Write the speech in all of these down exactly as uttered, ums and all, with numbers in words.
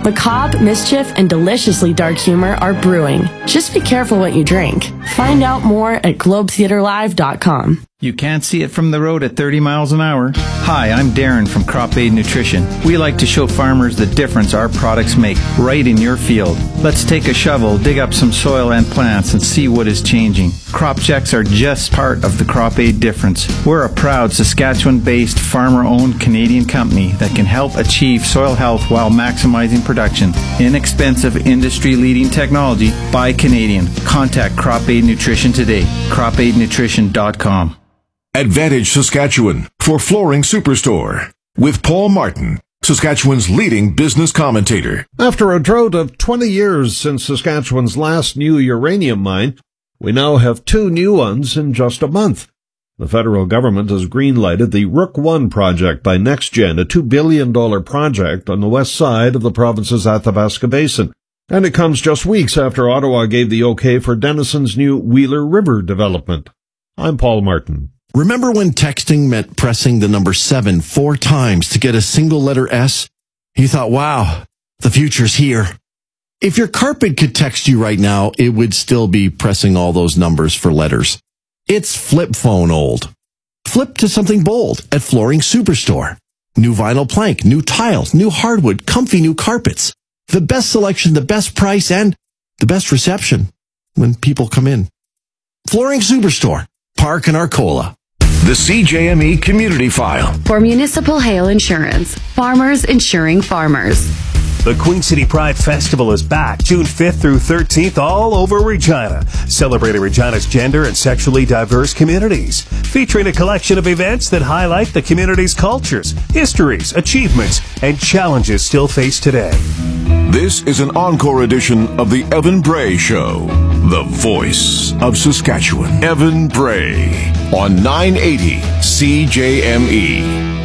Macabre, mischief, and deliciously dark humor are brewing. Just be careful what you drink. Find out more at globe theater live dot com. You can't see it from the road at thirty miles an hour. Hi, I'm Darren from Crop Aid Nutrition. We like to show farmers the difference our products make right in your field. Let's take a shovel, dig up some soil and plants, and see what is changing. Crop checks are just part of the Crop Aid difference. We're a proud Saskatchewan-based, farmer-owned Canadian company that can help achieve soil health while maximizing production. Inexpensive, industry-leading technology by Canadian. Contact Crop Aid Nutrition today. crop aid nutrition dot com. Advantage Saskatchewan for Flooring Superstore with Paul Martin, Saskatchewan's leading business commentator. After a drought of twenty years since Saskatchewan's last new uranium mine, we now have two new ones in just a month. The federal government has green-lighted the Rook one project by NextGen, a two billion dollars project on the west side of the province's Athabasca Basin. And it comes just weeks after Ottawa gave the okay for Denison's new Wheeler River development. I'm Paul Martin. Remember when texting meant pressing the number seven four times to get a single letter S? You thought, wow, the future's here. If your carpet could text you right now, it would still be pressing all those numbers for letters. It's flip phone old. Flip to something bold at Flooring Superstore. New vinyl plank, new tiles, new hardwood, comfy new carpets. The best selection, the best price, and the best reception when people come in. Flooring Superstore, Park and Arcola. The C J M E Community File. For municipal hail insurance, farmers insuring farmers. The Queen City Pride Festival is back June fifth through thirteenth all over Regina, celebrating Regina's gender and sexually diverse communities, featuring a collection of events that highlight the community's cultures, histories, achievements, and challenges still faced today. This is an encore edition of the Evan Bray Show, the voice of Saskatchewan. Evan Bray on nine eighty C J M E.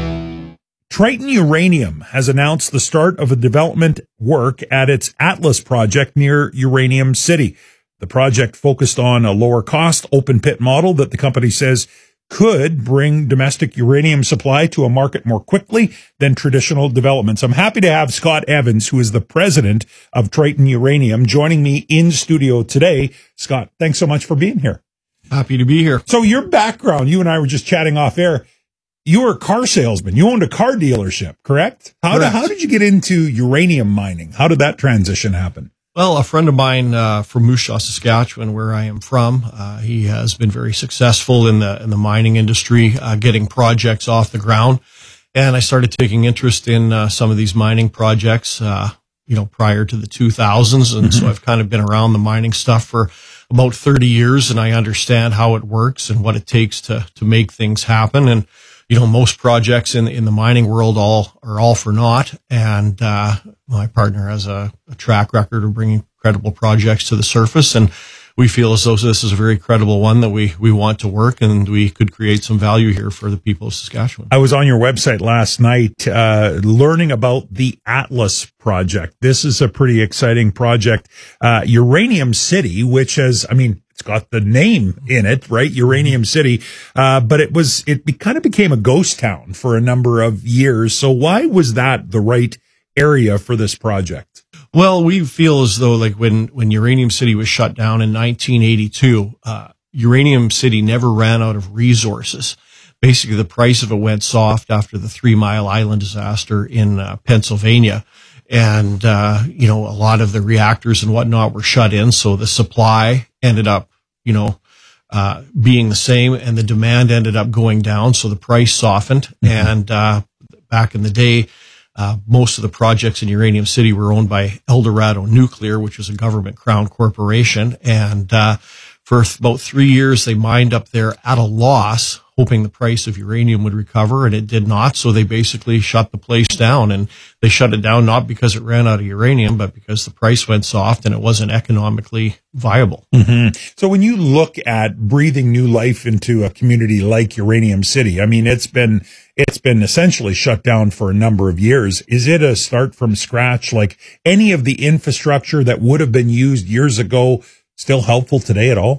Triton Uranium has announced the start of a development work at its Atlas project near Uranium City. The project focused on a lower-cost open-pit model that the company says could bring domestic uranium supply to a market more quickly than traditional developments. I'm happy to have Scott Evans, who is the president of Triton Uranium, joining me in studio today. Scott, thanks so much for being here. Happy to be here. So your background, you and I were just chatting off air. You were a car salesman. You owned a car dealership, correct? How, correct. Did, how did you get into uranium mining? How did that transition happen? Well, a friend of mine uh, from Moose Jaw, Saskatchewan, where I am from, uh, he has been very successful in the in the mining industry, uh, getting projects off the ground. And I started taking interest in uh, some of these mining projects, uh, you know, prior to the two thousands. And mm-hmm. so I've kind of been around the mining stuff for about thirty years, and I understand how it works and what it takes to to make things happen. And you know, most projects in in the mining world all are all for naught, and uh, my partner has a, a track record of bringing credible projects to the surface, and we feel as though this is a very credible one that we we want to work, and we could create some value here for the people of Saskatchewan. I was on your website last night uh, learning about the Atlas project. This is a pretty exciting project. Uh, Uranium City, which has, I mean, it's got the name in it, right? Uranium City. Uh, but it was, it be, kind of became a ghost town for a number of years. So why was that the right area for this project? Well, we feel as though like when, when Uranium City was shut down in nineteen eighty-two, uh, Uranium City never ran out of resources. Basically, the price of it went soft after the Three Mile Island disaster in uh, Pennsylvania. And, uh, you know, a lot of the reactors and whatnot were shut in. So the supply ended up, you know, uh, being the same, and the demand ended up going down. So the price softened. Mm-hmm. And, uh, back in the day, uh, most of the projects in Uranium City were owned by Eldorado Nuclear, which was a government crown corporation. And, uh, for th- about three years, they mined up there at a loss, hoping the price of uranium would recover, and it did not. So they basically shut the place down, and they shut it down not because it ran out of uranium, but because the price went soft and it wasn't economically viable. Mm-hmm. So when you look at breathing new life into a community like Uranium City, I mean, it's been, it's been essentially shut down for a number of years. Is it a start from scratch? Like any of the infrastructure that would have been used years ago still helpful today at all?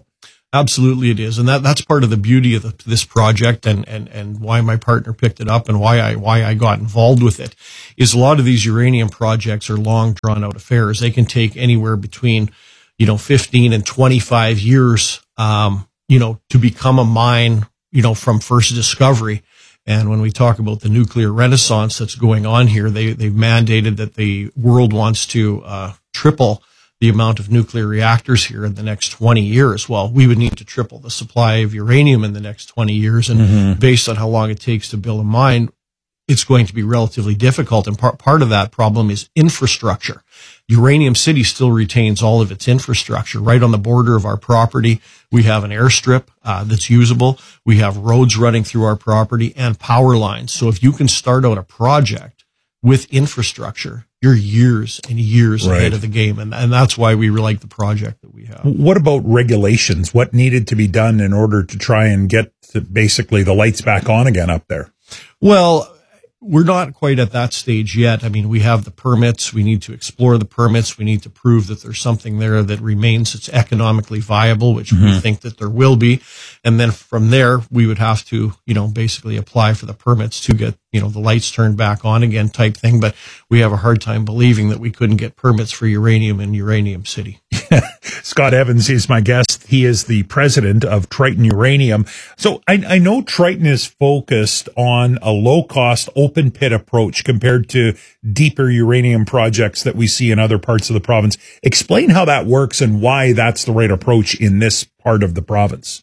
Absolutely it is. And that, that's part of the beauty of the, this project and, and, and why my partner picked it up and why I, why I got involved with it is a lot of these uranium projects are long drawn out affairs. They can take anywhere between, you know, fifteen and twenty-five years, um, you know, to become a mine, you know, from first discovery. And when we talk about the nuclear renaissance that's going on here, they, they've mandated that the world wants to, uh, triple the amount of nuclear reactors here in the next twenty years. Well, we would need to triple the supply of uranium in the next twenty years. And mm-hmm. based on how long it takes to build a mine, it's going to be relatively difficult. And part, part of that problem is infrastructure. Uranium City still retains all of its infrastructure. Right on the border of our property, we have an airstrip uh, that's usable. We have roads running through our property and power lines. So if you can start out a project with infrastructure, you're years and years right. ahead of the game. And, and that's why we like the project that we have. What about regulations? What needed to be done in order to try and get to basically the lights back on again up there? Well, we're not quite at that stage yet. I mean, we have the permits. We need to explore the permits. We need to prove that there's something there that remains that's economically viable, which mm-hmm. we think that there will be. And then from there, we would have to, you know, basically apply for the permits to get, you know, the lights turned back on again type thing. But we have a hard time believing that we couldn't get permits for uranium in Uranium City. Scott Evans is my guest. He is the president of Triton Uranium. So I, I know Triton is focused on a low-cost open pit approach compared to deeper uranium projects that we see in other parts of the province. Explain how that works and why that's the right approach in this part of the province.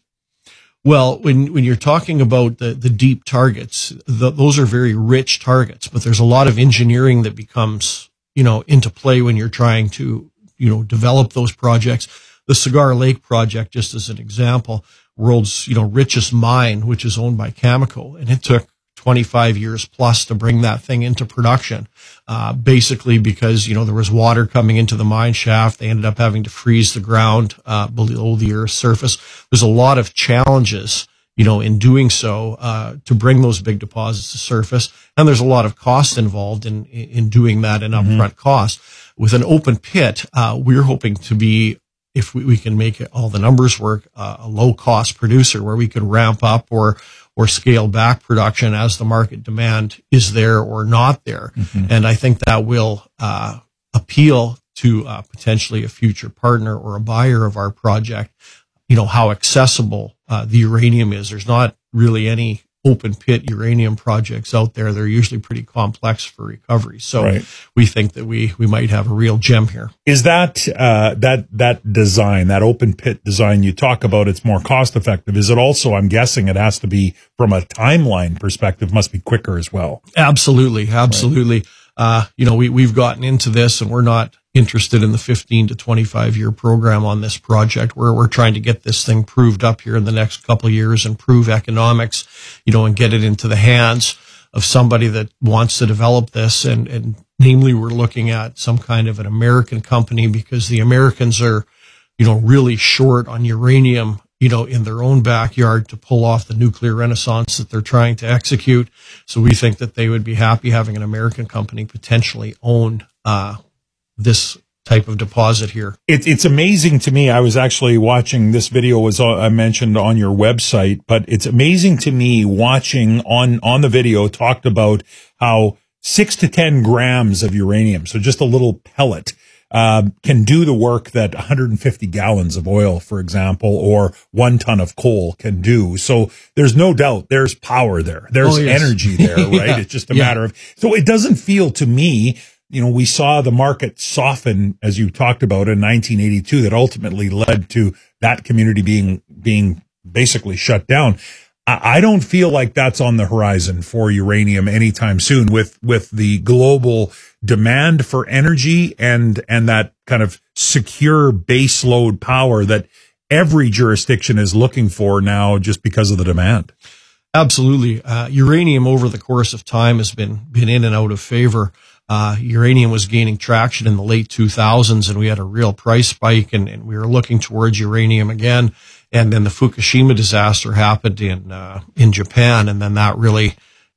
Well, when, when you're talking about the, the deep targets, the, those are very rich targets, but there's a lot of engineering that becomes, you know, into play when you're trying to, you know, develop those projects. The Cigar Lake project, just as an example, world's, you know, richest mine, which is owned by Cameco, and it took twenty-five years plus to bring that thing into production. Uh, basically because, you know, there was water coming into the mine shaft. They ended up having to freeze the ground, uh, below the Earth's surface. There's a lot of challenges, you know, in doing so, uh, to bring those big deposits to surface. And there's a lot of cost involved in, in doing that and upfront mm-hmm. cost. With an open pit, uh, we're hoping to be, if we, we can make it, all the numbers work, uh, a low cost producer where we could ramp up or, or scale back production as the market demand is there or not there. Mm-hmm. And I think that will, uh, appeal to, uh, potentially a future partner or a buyer of our project, you know, how accessible, uh, the uranium is. There's not really any open pit uranium projects out there. They're usually pretty complex for recovery. So right. we think that we, we might have a real gem here. Is that, uh, that, that design, that open pit design you talk about, it's more cost effective. Is it also, I'm guessing it has to be from a timeline perspective, must be quicker as well. Absolutely. Absolutely. Right. Uh, you know, we, we've gotten into this and we're not interested in the fifteen to twenty-five year program on this project where we're trying to get this thing proved up here in the next couple of years and prove economics, you know, and get it into the hands of somebody that wants to develop this. And, and namely, we're looking at some kind of an American company because the Americans are, you know, really short on uranium, you know, in their own backyard to pull off the nuclear renaissance that they're trying to execute. So we think that they would be happy having an American company potentially own, uh, this type of deposit here. It, it's amazing to me. I was actually watching this video was uh, I mentioned on your website, but it's amazing to me watching on, on the video talked about how six to ten grams of uranium, so just a little pellet, uh, can do the work that one hundred fifty gallons of oil, for example, or one ton of coal can do. So there's no doubt there's power there. There's oh, yes. energy there, right? yeah. It's just a yeah. matter of, so it doesn't feel to me, you know, we saw the market soften, as you talked about, in nineteen eighty-two, that ultimately led to that community being, being basically shut down. I, I don't feel like that's on the horizon for uranium anytime soon with, with the global demand for energy and, and that kind of secure base load power that every jurisdiction is looking for now just because of the demand. Absolutely. Uh, uranium over the course of time has been, been in and out of favor. Uh, uranium was gaining traction in the late two thousands and we had a real price spike and, and we were looking towards uranium again. And then the Fukushima disaster happened in, uh, in Japan. And then that really,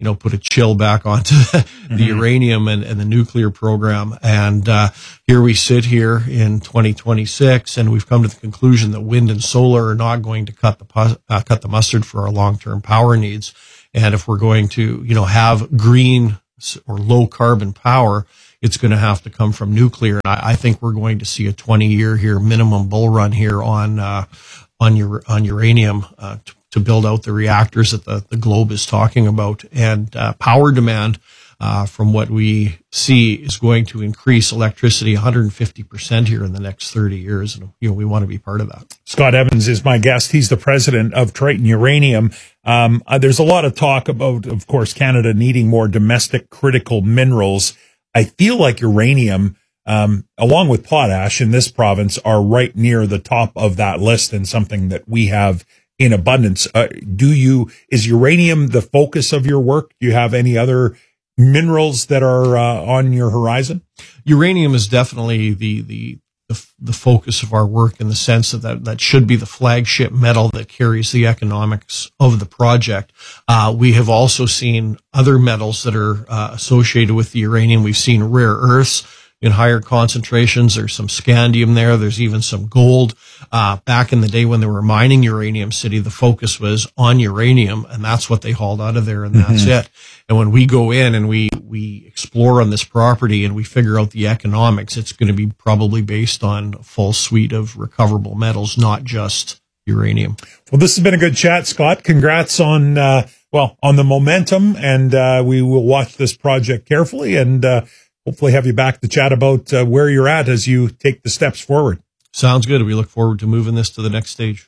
you know, put a chill back onto the, mm-hmm. the uranium and, and the nuclear program. And uh, here we sit here in twenty twenty-six, and we've come to the conclusion that wind and solar are not going to cut the uh, cut the mustard for our long-term power needs. And if we're going to, you know, have green or low carbon power, it's going to have to come from nuclear. And I, I think we're going to see a twenty year here minimum bull run here on uh, on your on uranium uh, to, to build out the reactors that the, the globe is talking about. And uh, power demand, uh, from what we see, is going to increase electricity one hundred fifty percent here in the next thirty years. And, you know, we want to be part of that. Scott Evans is my guest. He's the president of Triton Uranium. Um, uh, there's a lot of talk about, of course, Canada needing more domestic critical minerals. I feel like uranium, um, along with potash in this province, are right near the top of that list and something that we have in abundance. Uh, do you, is uranium the focus of your work? Do you have any other minerals that are uh, on your horizon? Uranium is definitely the, the, the, the focus of our work, in the sense that, that that should be the flagship metal that carries the economics of the project. Uh, we have also seen other metals that are uh, associated with the uranium. We've seen rare earths in higher concentrations. There's some scandium there. There's even some gold. Uh, back in the day when they were mining Uranium City, the focus was on uranium, and that's what they hauled out of there, and that's mm-hmm. it. And when we go in and we, we explore on this property and we figure out the economics, it's going to be probably based on a full suite of recoverable metals, not just uranium. Well, this has been a good chat, Scott. Congrats on, uh, well, on the momentum, and uh, we will watch this project carefully, and uh, hopefully have you back to chat about uh, where you're at as you take the steps forward. Sounds good. We look forward to moving this to the next stage.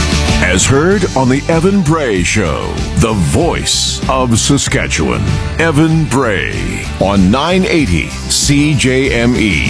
As heard on the Evan Bray Show, the voice of Saskatchewan. Evan Bray on nine eighty C J M E.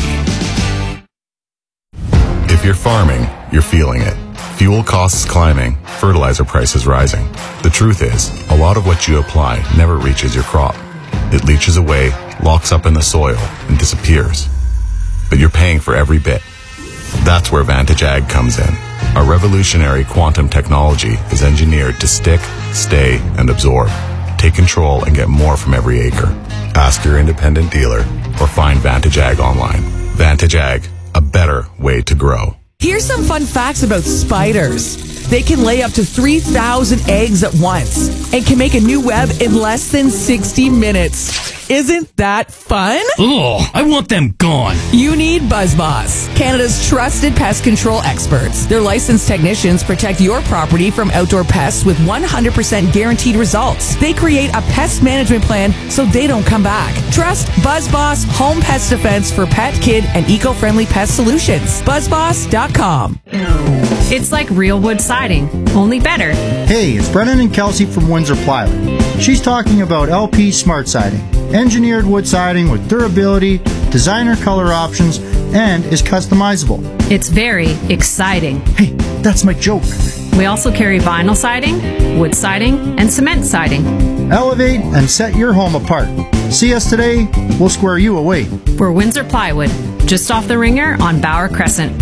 If you're farming, you're feeling it. Fuel costs climbing, fertilizer prices rising. The truth is, a lot of what you apply never reaches your crop. It leaches away, locks up in the soil, and disappears. But you're paying for every bit. That's where Vantage Ag comes in. Our revolutionary quantum technology is engineered to stick, stay, and absorb. Take control and get more from every acre. Ask your independent dealer or find Vantage Ag online. Vantage Ag, a better way to grow. Here's some fun facts about spiders. They can lay up to three thousand eggs at once and can make a new web in less than sixty minutes. Isn't that fun? Ugh, I want them gone. You need BuzzBoss, Canada's trusted pest control experts. Their licensed technicians protect your property from outdoor pests with one hundred percent guaranteed results. They create a pest management plan so they don't come back. Trust BuzzBoss Home Pest Defense for pet, kid, and eco-friendly pest solutions. buzz boss dot com. It's like real wood siding, only better. Hey, it's Brennan and Kelsey from Windsor Plywood. She's talking about L P Smart Siding. Engineered wood siding with durability, designer color options, and is customizable. It's very exciting. Hey, that's my joke. We also carry vinyl siding, wood siding, and cement siding. Elevate and set your home apart. See us today, we'll square you away. We're Windsor Plywood, just off the Ringer on Bauer Crescent.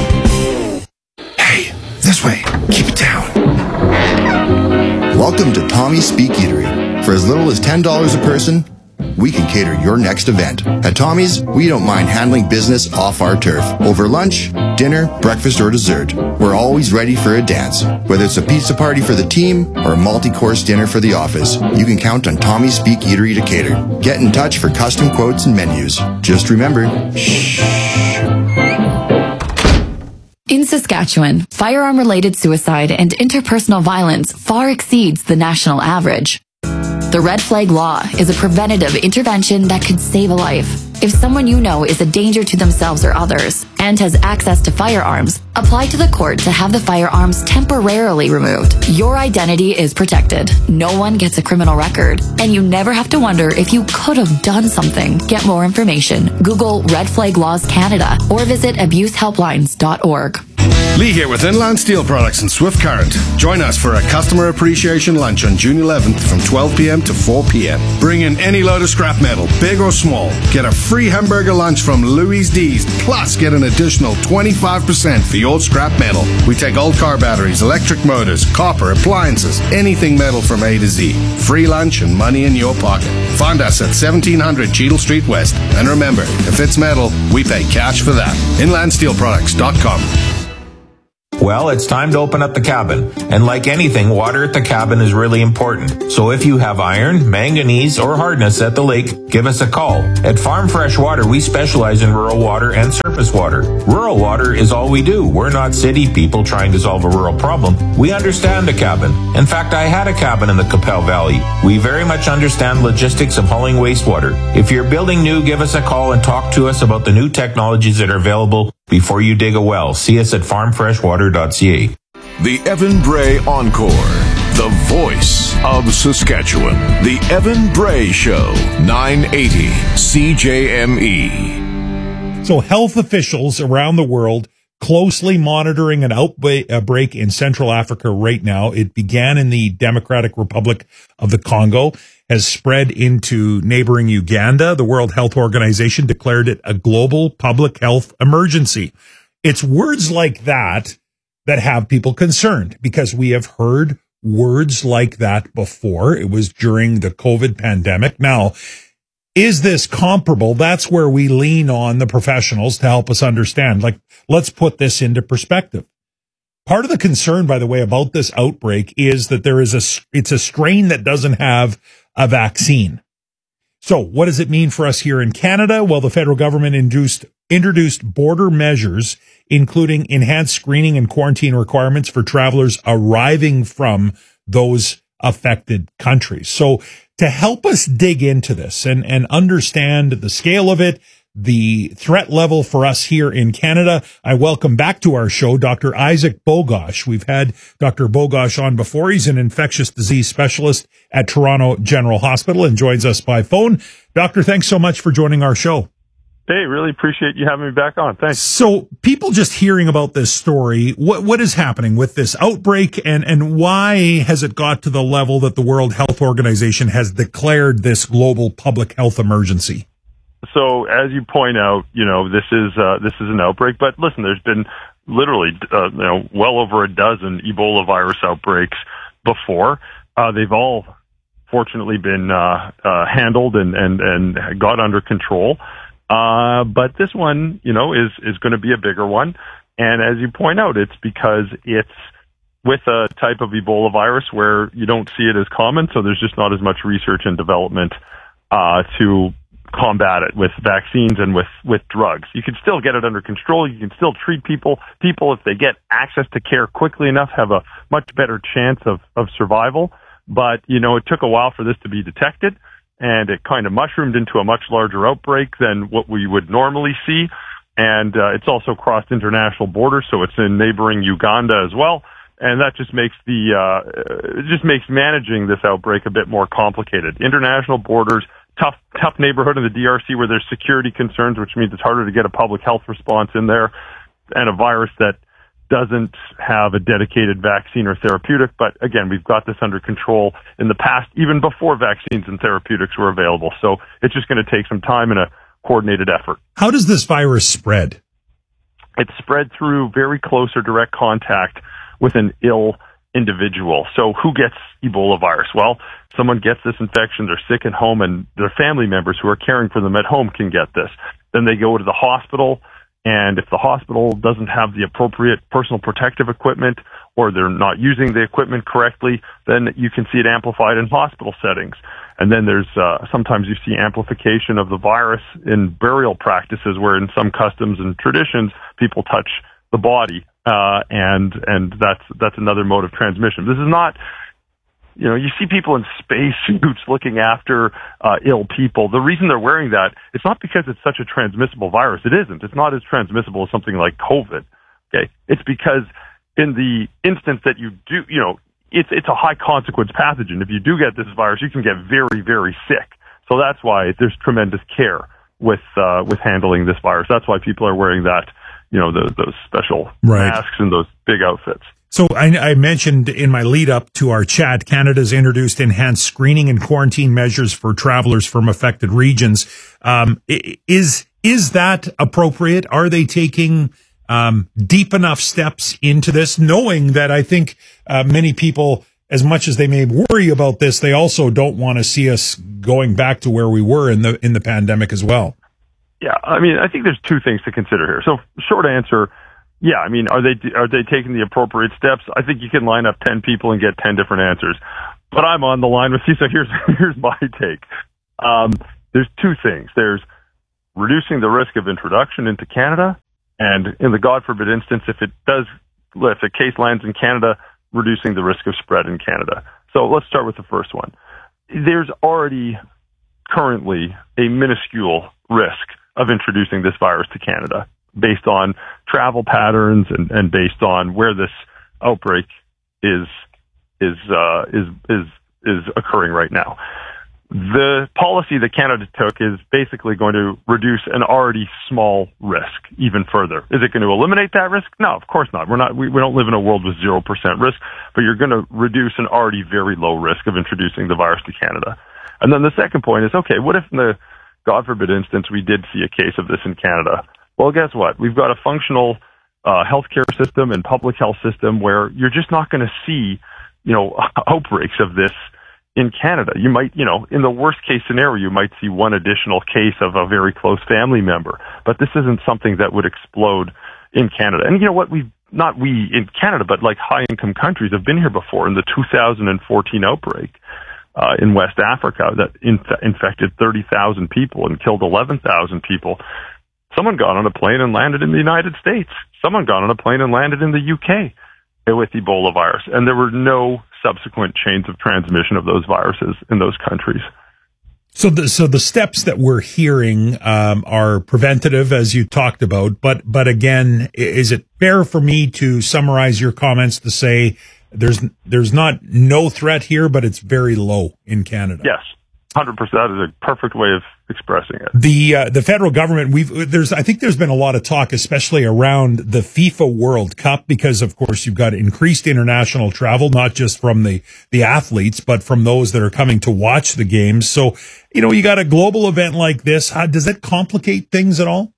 Hey, this way. Keep it down. Welcome to Tommy's Speak Eatery. For as little as ten dollars a person, we can cater your next event. At Tommy's, we don't mind handling business off our turf. Over lunch, dinner, breakfast, or dessert, we're always ready for a dance. Whether it's a pizza party for the team or a multi-course dinner for the office, you can count on Tommy's Speak Eatery to cater. Get in touch for custom quotes and menus. Just remember, shh. In Saskatchewan, firearm-related suicide and interpersonal violence far exceeds the national average. The Red Flag Law is a preventative intervention that could save a life. If someone you know is a danger to themselves or others and has access to firearms, apply to the court to have the firearms temporarily removed. Your identity is protected. No one gets a criminal record, and you never have to wonder if you could have done something. Get more information. Google Red Flag Laws Canada or visit abuse helplines dot org. Lee here with Inland Steel Products and Swift Current. Join us for a customer appreciation lunch on June eleventh from twelve p.m. to four p.m. Bring in any load of scrap metal, big or small. Get a free hamburger lunch from Louis D's, plus get an additional twenty-five percent for your scrap metal. We take old car batteries, electric motors, copper, appliances, anything metal from A to Z. Free lunch and money in your pocket. Find us at seventeen hundred Cheadle Street West. And remember, if it's metal, we pay cash for that. inland steel products dot com. Well, it's time to open up the cabin. And like anything, water at the cabin is really important. So if you have iron, manganese, or hardness at the lake, give us a call. At Farm Fresh Water, we specialize in rural water and surface water. Rural water is all we do. We're not city people trying to solve a rural problem. We understand the cabin. In fact, I had a cabin in the Capel Valley. We very much understand logistics of hauling wastewater. If you're building new, give us a call and talk to us about the new technologies that are available before you dig a well. See us at farm fresh water dot c a. The Evan Bray Encore, the voice of Saskatchewan. The Evan Bray Show, nine eighty C J M E. So health officials around the world closely monitoring an outbreak in Central Africa right now. It began in the Democratic Republic of the Congo, has spread into neighboring Uganda. The World Health Organization declared it a global public health emergency. It's words like that that have people concerned, because we have heard words like that before. It was during the COVID pandemic. Now, is this comparable? That's where we lean on the professionals to help us understand. Like, let's put this into perspective. Part of the concern, by the way, about this outbreak is that there is a, it's a strain that doesn't have a vaccine. So what does it mean for us here in Canada? Well, the federal government induced, introduced border measures, including enhanced screening and quarantine requirements for travelers arriving from those affected countries. So to help us dig into this and, and understand the scale of it, the threat level for us here in Canada, I welcome back to our show Doctor Isaac Bogosh. We've had Doctor Bogosh on before. He's an infectious disease specialist at Toronto General Hospital and joins us by phone. Doctor, thanks so much for joining our show. Hey, really appreciate you having me back on. Thanks. So people just hearing about this story, what what is happening with this outbreak, and, and why has it got to the level that the World Health Organization has declared this global public health emergency? So as you point out, you know, this is uh, this is an outbreak, but listen, there's been literally uh, you know well over a dozen Ebola virus outbreaks before. Uh, they've all fortunately been uh, uh, handled and, and, and got under control. Uh, but this one, you know, is, is going to be a bigger one. And as you point out, it's because it's with a type of Ebola virus where you don't see it as common. So there's just not as much research and development, uh, to combat it with vaccines and with, with drugs. You can still get it under control. You can still treat people. People, if they get access to care quickly enough, have a much better chance of, of survival. But, you know, it took a while for this to be detected, and it kind of mushroomed into a much larger outbreak than what we would normally see. And uh, it's also crossed international borders, so it's in neighboring Uganda as well. And that just makes the uh, it just makes managing this outbreak a bit more complicated. International borders, tough tough neighborhood in the D R C where there's security concerns, which means it's harder to get a public health response in there, and a virus that doesn't have a dedicated vaccine or therapeutic. But again, we've got this under control in the past, even before vaccines and therapeutics were available. So it's just going to take some time and a coordinated effort. How does this virus spread? It's spread through very close or direct contact with an ill individual. So who gets Ebola virus? Well, someone gets this infection, they're sick at home, and their family members who are caring for them at home can get this. Then they go to the hospital, and if the hospital doesn't have the appropriate personal protective equipment, or they're not using the equipment correctly, then you can see it amplified in hospital settings. And then there's uh, sometimes you see amplification of the virus in burial practices, where in some customs and traditions people touch the body, uh, and and that's that's another mode of transmission. This is not, you know, you see people in space suits looking after uh, ill people. The reason they're wearing that, it's not because it's such a transmissible virus. It isn't. It's not as transmissible as something like COVID. Okay, it's because in the instance that you do, you know, it's it's a high consequence pathogen. If you do get this virus, you can get very, very sick. So that's why there's tremendous care with uh, with handling this virus. That's why people are wearing that, you know, the, those special Right. masks and those big outfits. So I, I mentioned in my lead up to our chat, Canada's introduced enhanced screening and quarantine measures for travelers from affected regions. Um, i- is is that appropriate? Are they taking um, deep enough steps into this, knowing that I think uh, many people, as much as they may worry about this, they also don't want to see us going back to where we were in the in the pandemic as well. Yeah, I mean, I think there's two things to consider here. So, short answer. Yeah, I mean, are they are they taking the appropriate steps? I think you can line up ten people and get ten different answers. But I'm on the line with you, so here's here's my take. Um, there's two things. There's reducing the risk of introduction into Canada, and in the God forbid instance, if it does, if a case lands in Canada, reducing the risk of spread in Canada. So let's start with the first one. There's already currently a minuscule risk of introducing this virus to Canada, based on travel patterns and, and based on where this outbreak is is uh, is is is occurring right now. The policy that Canada took is basically going to reduce an already small risk even further. Is it going to eliminate that risk? No, of course not. We're not. We, we don't live in a world with zero percent risk, but you're going to reduce an already very low risk of introducing the virus to Canada. And then the second point is, okay, what if in the God forbid instance we did see a case of this in Canada? Well, guess what? We've got a functional uh, healthcare system and public health system where you're just not going to see, you know, outbreaks of this in Canada. You might, you know, in the worst case scenario, you might see one additional case of a very close family member, but this isn't something that would explode in Canada. And you know what? We, not we in Canada, but like high income countries have been here before. In the two thousand fourteen outbreak uh, in West Africa that inf- infected thirty thousand people and killed eleven thousand people. Someone got on a plane and landed in the United States. Someone got on a plane and landed in the U K with Ebola virus. And there were no subsequent chains of transmission of those viruses in those countries. So the so the steps that we're hearing um, are preventative, as you talked about. But but again, is it fair for me to summarize your comments to say there's there's not no threat here, but it's very low in Canada? Yes. one hundred percent. That is a perfect way of expressing it. The uh, the federal government, we've there's I think there's been a lot of talk, especially around the FIFA World Cup, because of course you've got increased international travel, not just from the the athletes, but from those that are coming to watch the games. So, you know, you got a global event like this. How does it complicate things at all?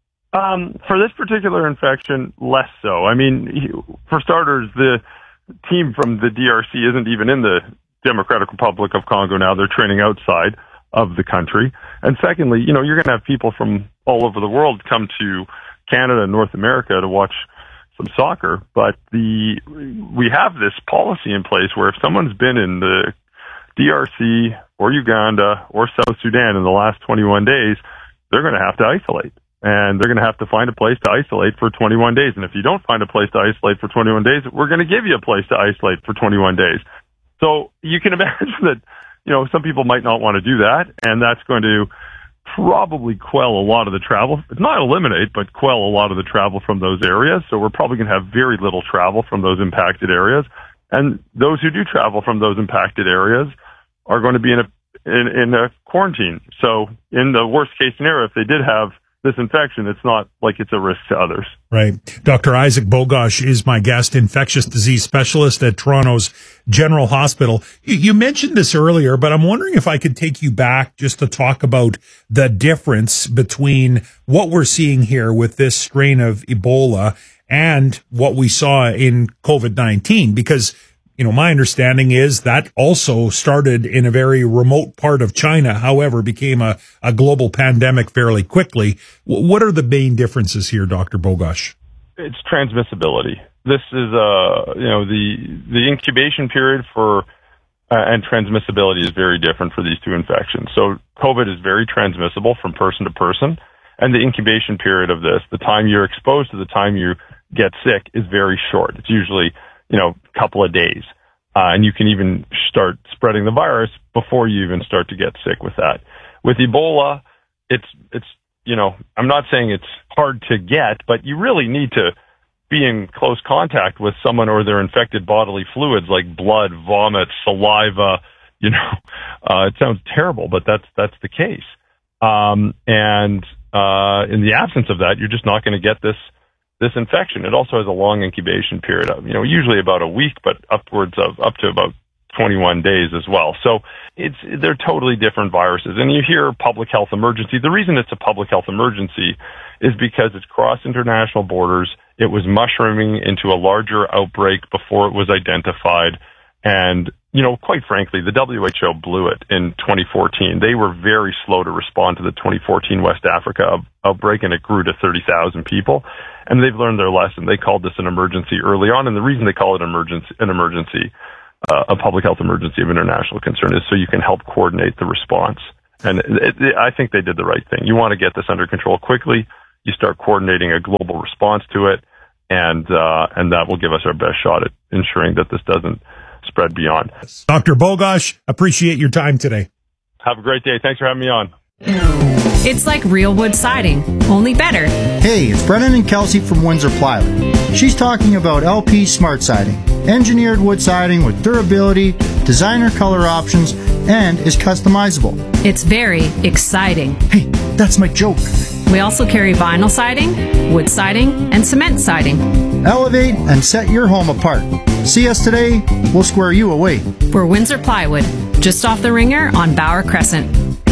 Um, for this particular infection, less so. I mean, for starters, the team from the D R C isn't even in the Democratic Republic of Congo now. They're training outside of the country. And secondly, you know, you're going to have people from all over the world come to Canada and North America to watch some soccer. But the we have this policy in place where if someone's been in the D R C or Uganda or South Sudan in the last twenty-one days, they're going to have to isolate. And they're going to have to find a place to isolate for twenty-one days. And if you don't find a place to isolate for twenty-one days, we're going to give you a place to isolate for twenty-one days. So you can imagine that, you know, some people might not want to do that, and that's going to probably quell a lot of the travel. It's not eliminate, but quell a lot of the travel from those areas. So we're probably going to have very little travel from those impacted areas. And those who do travel from those impacted areas are going to be in a, in, in a quarantine. So in the worst case scenario, if they did have this infection, it's not like it's a risk to others. Right. Doctor Isaac Bogosh is my guest, infectious disease specialist at Toronto's General Hospital. You, you mentioned this earlier, but I'm wondering if I could take you back just to talk about the difference between what we're seeing here with this strain of Ebola and what we saw in COVID nineteen, because you know, my understanding is that also started in a very remote part of China, however, became a, a global pandemic fairly quickly. W- what are the main differences here, Doctor Bogosh? It's transmissibility. This is, uh, you know, the, the incubation period for, uh, and transmissibility is very different for these two infections. So COVID is very transmissible from person to person, and the incubation period of this, the time you're exposed to the time you get sick, is very short. It's usually, you know, a couple of days. Uh, and you can even start spreading the virus before you even start to get sick with that. With Ebola, it's, it's, you know, I'm not saying it's hard to get, but you really need to be in close contact with someone or their infected bodily fluids like blood, vomit, saliva, you know, uh, it sounds terrible, but that's, that's the case. Um, and, uh, in the absence of that, you're just not going to get this this infection. It also has a long incubation period of, you know, usually about a week, but upwards of up to about twenty-one days as well. So it's, they're totally different viruses. And you hear public health emergency. The reason it's a public health emergency is because it's crossed international borders. It was mushrooming into a larger outbreak before it was identified. And, you know, quite frankly, the W H O blew it in twenty fourteen. They were very slow to respond to the twenty fourteen West Africa outbreak, and it grew to thirty thousand people. And they've learned their lesson. They called this an emergency early on, and the reason they call it emergency, an emergency, uh, a public health emergency of international concern, is so you can help coordinate the response. And it, it, I think they did the right thing. You want to get this under control quickly. You start coordinating a global response to it, and uh, and that will give us our best shot at ensuring that this doesn't spread beyond. Doctor Bogosh, appreciate your time today. Have a great day. Thanks for having me on. It's like real wood siding, only better. Hey, it's Brennan and Kelsey from Windsor Plywood. She's talking about L P Smart Siding, engineered wood siding with durability, designer color options, and is customizable. It's very exciting. Hey, that's my joke. We also carry vinyl siding, wood siding, and cement siding. Elevate and set your home apart. See us today, we'll square you away. We're Windsor Plywood, just off the Ringer on Bauer Crescent.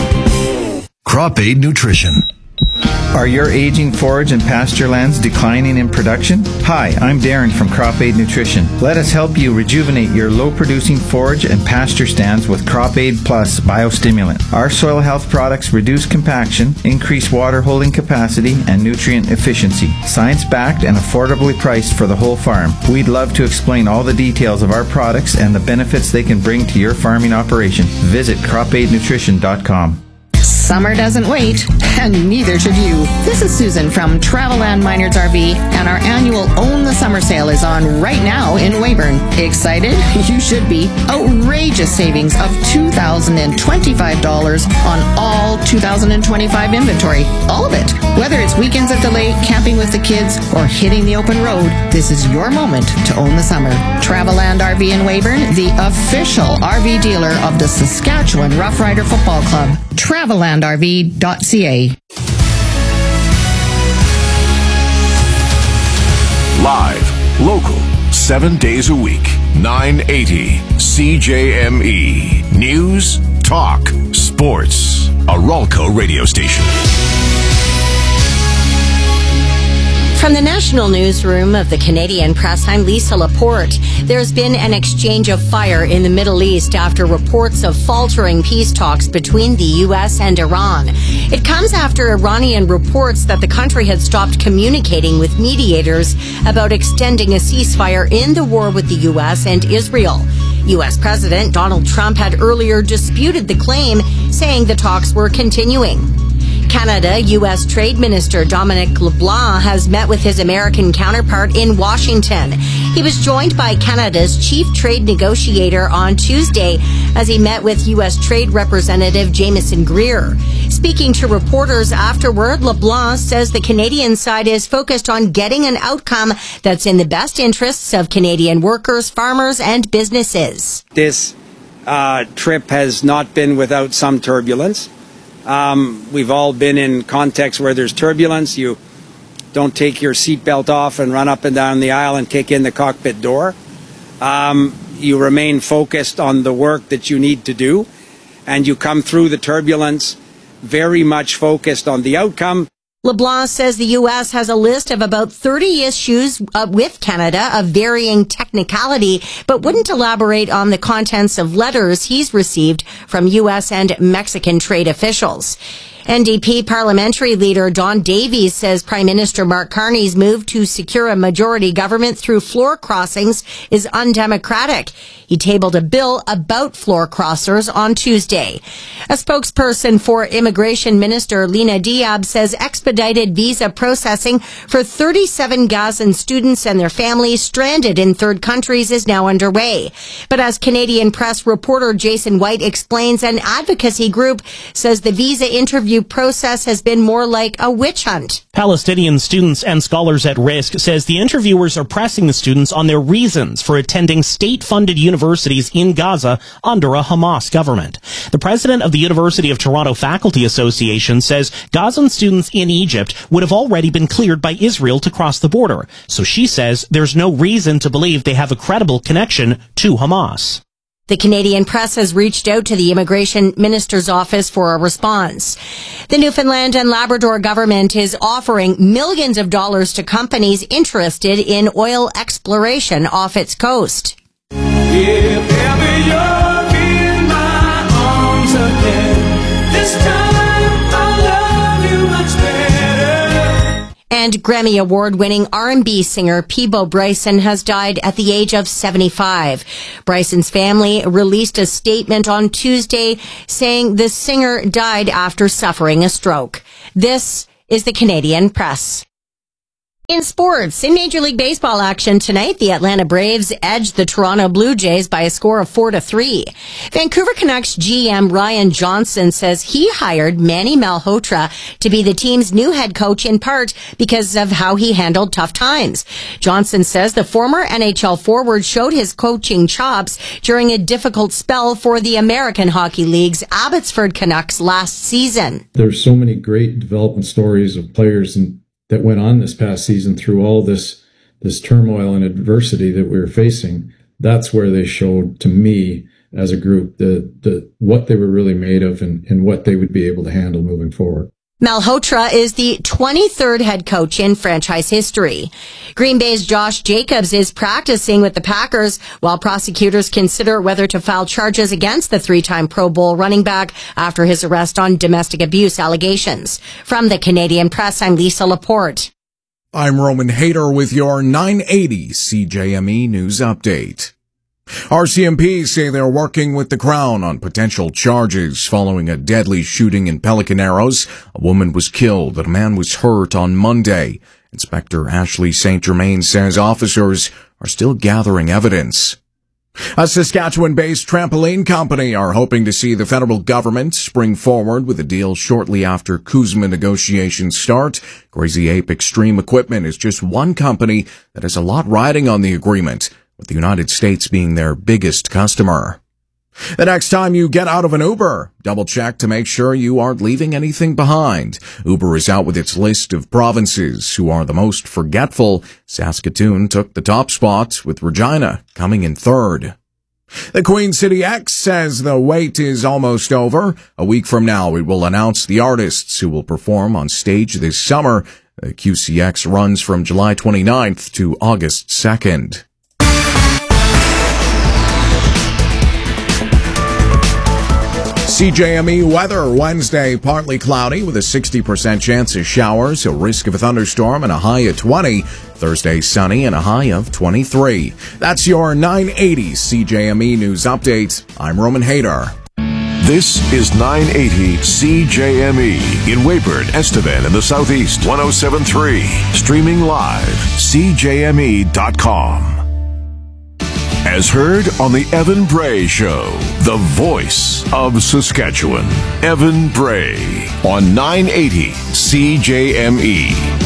Crop Aid Nutrition. Are your aging forage and pasture lands declining in production? Hi, I'm Darren from Crop Aid Nutrition. Let us help you rejuvenate your low-producing forage and pasture stands with Crop Aid Plus Biostimulant. Our soil health products reduce compaction, increase water holding capacity, and nutrient efficiency. Science-backed and affordably priced for the whole farm. We'd love to explain all the details of our products and the benefits they can bring to your farming operation. Visit crop aid nutrition dot com. Summer doesn't wait, and neither should you. This is Susan from Traveland Miners R V, and our annual Own the Summer sale is on right now in Weyburn. Excited? You should be. Outrageous savings of two thousand twenty-five dollars on all two thousand twenty-five inventory. All of it. Whether it's weekends at the lake, camping with the kids, or hitting the open road, this is your moment to own the summer. Traveland R V in Weyburn, the official R V dealer of the Saskatchewan Rough Rider Football Club. traveland r v dot c a. Live, local, seven days a week, nine eighty C J M E. News, talk, sports. A Ralco radio station. From the national newsroom of the Canadian Press, I'm Lisa Laporte. There's been an exchange of fire in the Middle East after reports of faltering peace talks between the U S and Iran. It comes after Iranian reports that the country had stopped communicating with mediators about extending a ceasefire in the war with the U S and Israel. U S President Donald Trump had earlier disputed the claim, saying the talks were continuing. Canada U S Trade Minister Dominic LeBlanc has met with his American counterpart in Washington. He was joined by Canada's chief trade negotiator on Tuesday as he met with U S Trade Representative Jameson Greer. Speaking to reporters afterward, LeBlanc says the Canadian side is focused on getting an outcome that's in the best interests of Canadian workers, farmers, and businesses. This uh, trip has not been without some turbulence. Um, we've all been in contexts where there's turbulence. You don't take your seatbelt off and run up and down the aisle and kick in the cockpit door. Um, you remain focused on the work that you need to do, and you come through the turbulence very much focused on the outcome. LeBlanc says the U S has a list of about thirty issues uh, with Canada of varying technicality, but wouldn't elaborate on the contents of letters he's received from U S and Mexican trade officials. N D P parliamentary leader Don Davies says Prime Minister Mark Carney's move to secure a majority government through floor crossings is undemocratic. He tabled a bill about floor crossers on Tuesday. A spokesperson for Immigration Minister Lena Diab says expedited visa processing for thirty-seven Gazan students and their families stranded in third countries is now underway. But as Canadian Press reporter Jason White explains, an advocacy group says the visa interview interview process has been more like a witch hunt. Palestinian Students and Scholars at Risk says the interviewers are pressing the students on their reasons for attending state-funded universities in Gaza under a Hamas government. The president of the University of Toronto Faculty Association says Gazan students in Egypt would have already been cleared by Israel to cross the border. So she says there's no reason to believe they have a credible connection to Hamas. The Canadian Press has reached out to the Immigration Minister's office for a response. The Newfoundland and Labrador government is offering millions of dollars to companies interested in oil exploration off its coast. If ever you're in my arms again, this time I'll love you much better. And Grammy Award-winning R and B singer Peabo Bryson has died at the age of seventy-five. Bryson's family released a statement on Tuesday saying the singer died after suffering a stroke. This is the Canadian Press. In sports, in Major League Baseball action tonight, the Atlanta Braves edged the Toronto Blue Jays by a score of four to three. Vancouver Canucks G M Ryan Johnson says he hired Manny Malhotra to be the team's new head coach in part because of how he handled tough times. Johnson says the former N H L forward showed his coaching chops during a difficult spell for the American Hockey League's Abbotsford Canucks last season. There's so many great development stories of players and that went on this past season through all this this turmoil and adversity that we were facing. That's where they showed to me as a group the the what they were really made of and, and what they would be able to handle moving forward. Malhotra is the twenty-third head coach in franchise history. Green Bay's Josh Jacobs is practicing with the Packers while prosecutors consider whether to file charges against the three-time Pro Bowl running back after his arrest on domestic abuse allegations. From the Canadian Press, I'm Lisa Laporte. I'm Roman Hayter with your nine eighty C J M E News Update. R C M P say they're working with the Crown on potential charges following a deadly shooting in Pelican Arrows. A woman was killed and a man was hurt on Monday. Inspector Ashley Saint Germain says officers are still gathering evidence. A Saskatchewan-based trampoline company are hoping to see the federal government spring forward with a deal shortly after CUSMA negotiations start. Crazy Ape Extreme Equipment is just one company that has a lot riding on the agreement, with the United States being their biggest customer. The next time you get out of an Uber, double check to make sure you aren't leaving anything behind. Uber is out with its list of provinces who are the most forgetful. Saskatoon took the top spot, with Regina coming in third. The Queen City X says the wait is almost over. A week from now, it will announce the artists who will perform on stage this summer. The Q C X runs from July twenty-ninth to August second. C J M E weather Wednesday, partly cloudy with a sixty percent chance of showers, a risk of a thunderstorm and a high of twenty. Thursday sunny and a high of twenty-three. That's your nine eighty C J M E News Update. I'm Roman Hayter. This is nine eighty C J M E in Weyburn, Estevan in the Southeast, one oh seven point three. Streaming live, C J M E dot com. As heard on the Evan Bray Show, the voice of Saskatchewan. Evan Bray on nine eighty C J M E.